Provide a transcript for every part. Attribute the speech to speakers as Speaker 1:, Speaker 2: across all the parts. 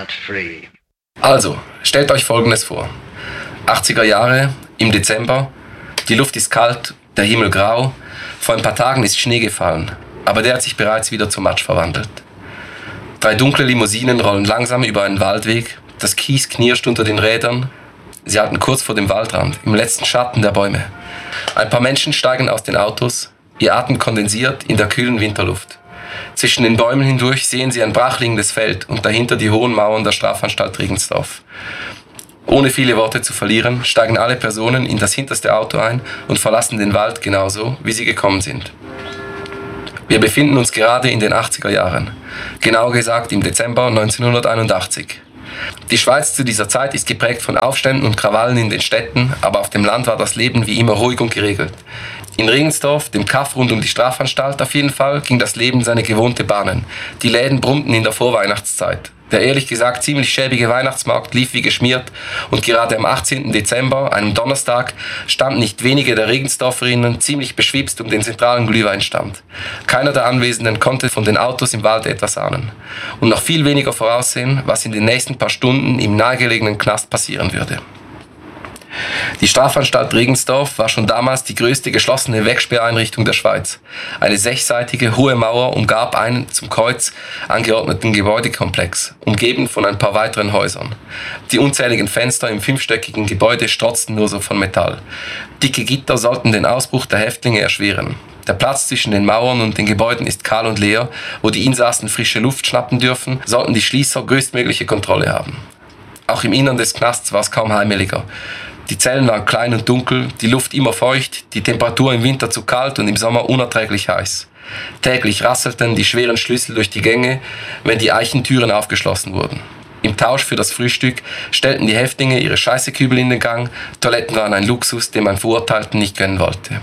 Speaker 1: not free.
Speaker 2: Also, stellt euch Folgendes vor. 80er Jahre, im Dezember, die Luft ist kalt, der Himmel grau, vor ein paar Tagen ist Schnee gefallen, aber der hat sich bereits wieder zu Matsch verwandelt. 3 dunkle Limousinen rollen langsam über einen Waldweg, das Kies knirscht unter den Rädern, sie halten kurz vor dem Waldrand, im letzten Schatten der Bäume. Ein paar Menschen steigen aus den Autos, ihr Atem kondensiert in der kühlen Winterluft. Zwischen den Bäumen hindurch sehen sie ein brachliegendes Feld und dahinter die hohen Mauern der Strafanstalt Regensdorf. Ohne viele Worte zu verlieren, steigen alle Personen in das hinterste Auto ein und verlassen den Wald genauso, wie sie gekommen sind. Wir befinden uns gerade in den 80er Jahren, genauer gesagt im Dezember 1981. Die Schweiz zu dieser Zeit ist geprägt von Aufständen und Krawallen in den Städten, aber auf dem Land war das Leben wie immer ruhig und geregelt. In Regensdorf, dem Kaff rund um die Strafanstalt auf jeden Fall, ging das Leben seine gewohnte Bahnen. Die Läden brummten in der Vorweihnachtszeit. Der ehrlich gesagt ziemlich schäbige Weihnachtsmarkt lief wie geschmiert und gerade am 18. Dezember, einem Donnerstag, standen nicht wenige der Regensdorferinnen ziemlich beschwipst um den zentralen Glühweinstand. Keiner der Anwesenden konnte von den Autos im Wald etwas ahnen und noch viel weniger voraussehen, was in den nächsten paar Stunden im nahegelegenen Knast passieren würde. Die Strafanstalt Regensdorf war schon damals die größte geschlossene Wegsperreinrichtung der Schweiz. Eine 6-seitige hohe Mauer umgab einen zum Kreuz angeordneten Gebäudekomplex, umgeben von ein paar weiteren Häusern. Die unzähligen Fenster im 5-stöckigen Gebäude strotzten nur so von Metall. Dicke Gitter sollten den Ausbruch der Häftlinge erschweren. Der Platz zwischen den Mauern und den Gebäuden ist kahl und leer, wo die Insassen frische Luft schnappen dürfen, sollten die Schließer größtmögliche Kontrolle haben. Auch im Innern des Knasts war es kaum heimeliger. Die Zellen waren klein und dunkel, die Luft immer feucht, die Temperatur im Winter zu kalt und im Sommer unerträglich heiß. Täglich rasselten die schweren Schlüssel durch die Gänge, wenn die Eichentüren aufgeschlossen wurden. Im Tausch für das Frühstück stellten die Häftlinge ihre Scheißekübel in den Gang, Toiletten waren ein Luxus, den man Verurteilten nicht gönnen wollte.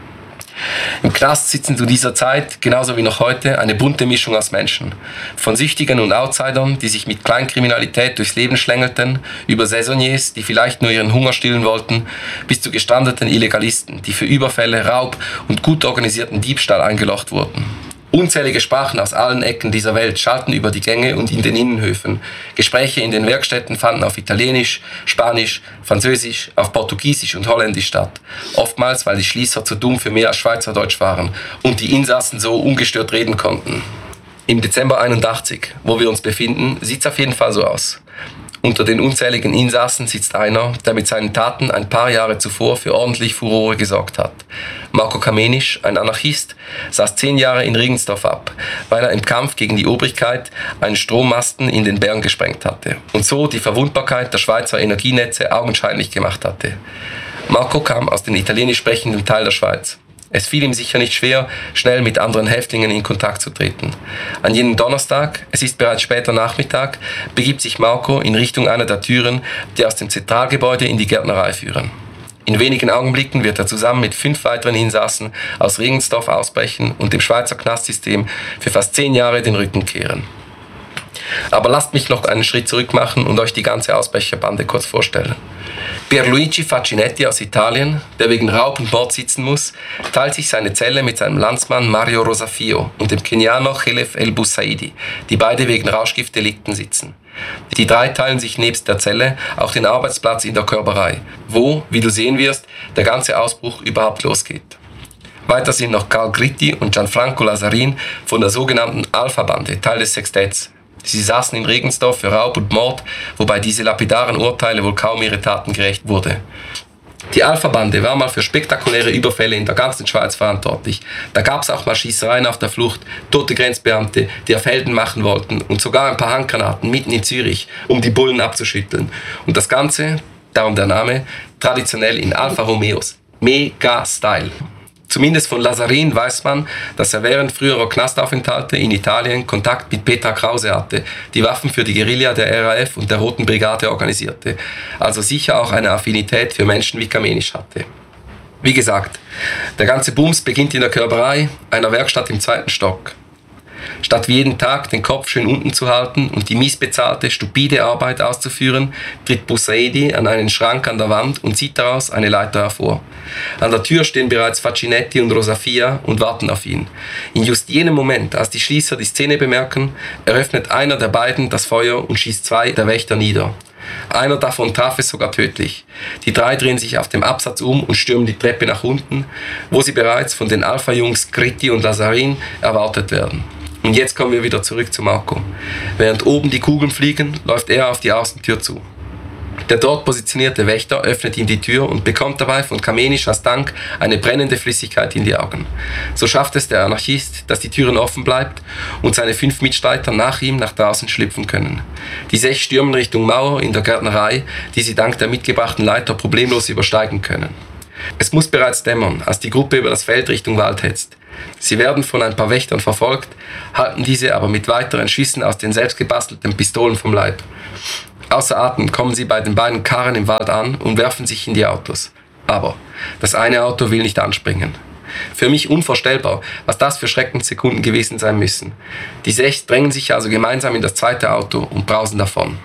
Speaker 2: Im Knast sitzen zu dieser Zeit, genauso wie noch heute, eine bunte Mischung aus Menschen. Von Süchtigen und Outsidern, die sich mit Kleinkriminalität durchs Leben schlängelten, über Saisonniers, die vielleicht nur ihren Hunger stillen wollten, bis zu gestrandeten Illegalisten, die für Überfälle, Raub und gut organisierten Diebstahl eingelocht wurden. Unzählige Sprachen aus allen Ecken dieser Welt schalten über die Gänge und in den Innenhöfen. Gespräche in den Werkstätten fanden auf Italienisch, Spanisch, Französisch, auf Portugiesisch und Holländisch statt. Oftmals, weil die Schließer zu dumm für mehr als Schweizerdeutsch waren und die Insassen so ungestört reden konnten. Im Dezember 81, wo wir uns befinden, sieht's auf jeden Fall so aus. Unter den unzähligen Insassen sitzt einer, der mit seinen Taten ein paar Jahre zuvor für ordentlich Furore gesorgt hat. Marko Kamenisch, ein Anarchist, saß 10 Jahre in Regensdorf ab, weil er im Kampf gegen die Obrigkeit einen Strommasten in den Bergen gesprengt hatte und so die Verwundbarkeit der Schweizer Energienetze augenscheinlich gemacht hatte. Marko kam aus dem italienisch sprechenden Teil der Schweiz. Es fiel ihm sicher nicht schwer, schnell mit anderen Häftlingen in Kontakt zu treten. An jenem Donnerstag, es ist bereits später Nachmittag, begibt sich Marko in Richtung einer der Türen, die aus dem Zentralgebäude in die Gärtnerei führen. In wenigen Augenblicken wird er zusammen mit 5 weiteren Insassen aus Regensdorf ausbrechen und dem Schweizer Knastsystem für fast 10 Jahre den Rücken kehren. Aber lasst mich noch einen Schritt zurück machen und euch die ganze Ausbrecherbande kurz vorstellen. Pierluigi Faccinetti aus Italien, der wegen Raub und Mord sitzen muss, teilt sich seine Zelle mit seinem Landsmann Mario Rosafio und dem Kenianer Khelef El Boussaidi, die beide wegen Rauschgiftdelikten sitzen. Die 3 teilen sich nebst der Zelle auch den Arbeitsplatz in der Körberei, wo, wie du sehen wirst, der ganze Ausbruch überhaupt losgeht. Weiter sind noch Carl Gritti und Gianfranco Lazzarin von der sogenannten Alpha-Bande, Teil des Sextetts. Sie saßen in Regensdorf für Raub und Mord, wobei diese lapidaren Urteile wohl kaum ihre Taten gerecht wurde. Die Alpha-Bande war mal für spektakuläre Überfälle in der ganzen Schweiz verantwortlich. Da gab es auch mal Schießereien auf der Flucht, tote Grenzbeamte, die auf Helden machen wollten und sogar ein paar Handgranaten mitten in Zürich, um die Bullen abzuschütteln. Und das Ganze, darum der Name, traditionell in Alfa Romeos. Mega Style. Zumindest von Lazzarin weiß man, dass er während früherer Knastaufenthalte in Italien Kontakt mit Petra Krause hatte, die Waffen für die Guerilla der RAF und der Roten Brigade organisierte, also sicher auch eine Affinität für Menschen wie Kamenisch hatte. Wie gesagt, der ganze Bums beginnt in der Körberei, einer Werkstatt im 2. Stock. Statt wie jeden Tag den Kopf schön unten zu halten und die missbezahlte, stupide Arbeit auszuführen, tritt Bussaidi an einen Schrank an der Wand und zieht daraus eine Leiter hervor. An der Tür stehen bereits Facchinetti und Rosafia und warten auf ihn. In just jenem Moment, als die Schließer die Szene bemerken, eröffnet einer der beiden das Feuer und schießt 2 der Wächter nieder. Einer davon traf es sogar tödlich. Die 3 drehen sich auf dem Absatz um und stürmen die Treppe nach unten, wo sie bereits von den Alpha-Jungs Gritti und Lazarin erwartet werden. Und jetzt kommen wir wieder zurück zu Marco. Während oben die Kugeln fliegen, läuft er auf die Außentür zu. Der dort positionierte Wächter öffnet ihm die Tür und bekommt dabei von Kamenisch als Dank eine brennende Flüssigkeit in die Augen. So schafft es der Anarchist, dass die Türen offen bleibt und seine 5 Mitstreiter nach ihm nach draußen schlüpfen können. Die 6 stürmen Richtung Mauer in der Gärtnerei, die sie dank der mitgebrachten Leiter problemlos übersteigen können. Es muss bereits dämmern, als die Gruppe über das Feld Richtung Wald hetzt. Sie werden von ein paar Wächtern verfolgt, halten diese aber mit weiteren Schüssen aus den selbstgebastelten Pistolen vom Leib. Außer Atem kommen sie bei den beiden Karren im Wald an und werfen sich in die Autos. Aber das eine Auto will nicht anspringen. Für mich unvorstellbar, was das für Schreckenssekunden gewesen sein müssen. Die 6 drängen sich also gemeinsam in das zweite Auto und brausen davon.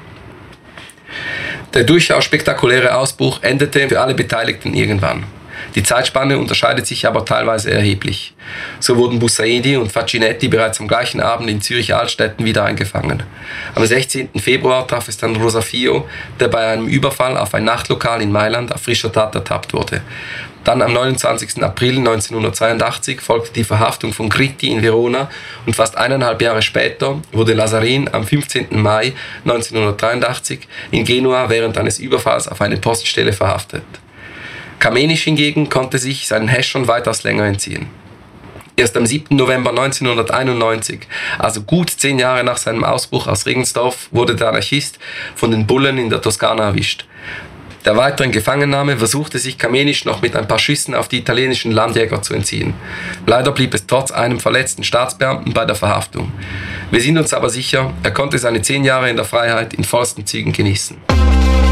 Speaker 2: Der durchaus spektakuläre Ausbruch endete für alle Beteiligten irgendwann. Die Zeitspanne unterscheidet sich aber teilweise erheblich. So wurden Bussaidi und Facchinetti bereits am gleichen Abend in Zürich-Altstetten wieder eingefangen. Am 16. Februar traf es dann Rosafio, der bei einem Überfall auf ein Nachtlokal in Mailand auf frischer Tat ertappt wurde. Dann am 29. April 1982 folgte die Verhaftung von Gritti in Verona und fast 1,5 Jahre später wurde Lazarin am 15. Mai 1983 in Genua während eines Überfalls auf eine Poststelle verhaftet. Kamenisch hingegen konnte sich seinen Häschern weitaus länger entziehen. Erst am 7. November 1991, also gut 10 Jahre nach seinem Ausbruch aus Regensdorf, wurde der Anarchist von den Bullen in der Toskana erwischt. Der weiteren Gefangennahme versuchte sich Kamenisch noch mit ein paar Schüssen auf die italienischen Landjäger zu entziehen. Leider blieb es trotz einem verletzten Staatsbeamten bei der Verhaftung. Wir sind uns aber sicher, er konnte seine 10 Jahre in der Freiheit in vollsten Zügen genießen.